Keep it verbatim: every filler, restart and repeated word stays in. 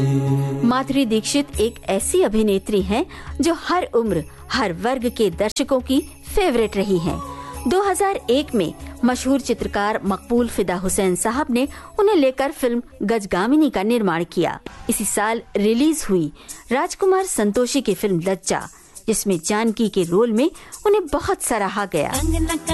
माधुरी दीक्षित एक ऐसी अभिनेत्री हैं जो हर उम्र, हर वर्ग के दर्शकों की फेवरेट रही हैं। दो हज़ार एक में मशहूर चित्रकार मकबूल फिदा हुसैन साहब ने उन्हें लेकर फिल्म गजगामिनी का निर्माण किया। इसी साल रिलीज हुई राजकुमार संतोषी की फिल्म लज्जा, जिसमें जानकी के रोल में उन्हें बहुत सराहा गया।